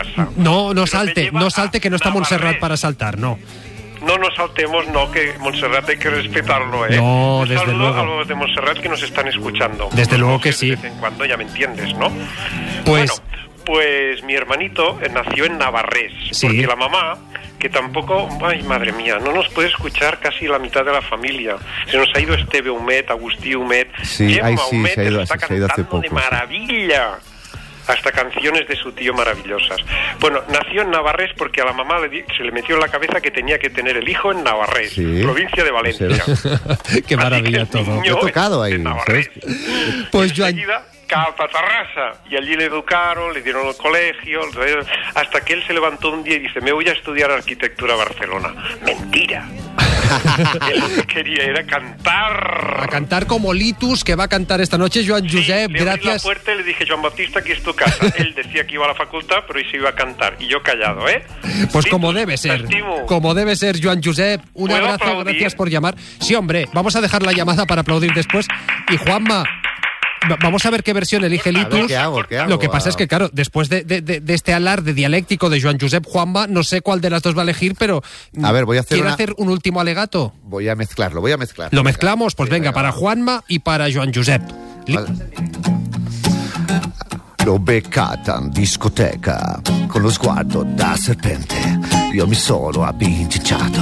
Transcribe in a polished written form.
casa. No salte, que no está Montserrat para saltar, no. No nos saltemos, no, que Montserrat hay que respetarlo, ¿eh? No, un desde luego. a los de Montserrat que nos están escuchando. Desde luego que sí. De vez en cuando, ya me entiendes, ¿no? Pues... Bueno, pues mi hermanito nació en Navarrés, sí. Porque la mamá, que tampoco, ay madre mía, no nos puede escuchar casi la mitad de la familia. Se nos ha ido Esteve Humet, Agustí Humet, Gemma Humet, se ha ido está hace cantando poco, de maravilla. Hasta canciones de su tío maravillosas. Bueno, nació en Navarrés porque a la mamá se le metió en la cabeza que tenía que tener el hijo en Navarrés, provincia de Valencia. Qué maravilla todo. Yo he tocado ahí, ¿sabes? Pues yo... Cap a Tarrasa, y allí le educaron, le dieron el colegio, hasta que él se levantó un día y dice: me voy a estudiar arquitectura a Barcelona. Mentira. Él lo que quería era cantar. A cantar como Litus, que va a cantar esta noche Joan Josep, le gracias. abrí la puerta y le dije: Joan Baptista, aquí es tu casa. Él decía que iba a la facultad, pero hoy se iba a cantar, y yo callado, ¿eh? Pues Litus, como debe ser, como debe ser, Joan Josep. Un abrazo, aplaudir? Gracias por llamar. Sí, hombre, vamos a dejar la llamada para aplaudir después. Y Juanma, vamos a ver qué versión elige Litus. ¿Qué hago? Lo que pasa es que, claro, después de este alarde dialéctico de Joan Josep, Juanma, no sé cuál de las dos va a elegir, pero... A ver, voy a hacer ¿quiere hacer un último alegato? Voy a mezclarlo. ¿Lo mezclamos? Pues venga, para Juanma y para Joan Josep. Vale. L'ho beccata in discoteca con lo sguardo da serpente. Io mi sono abbinciato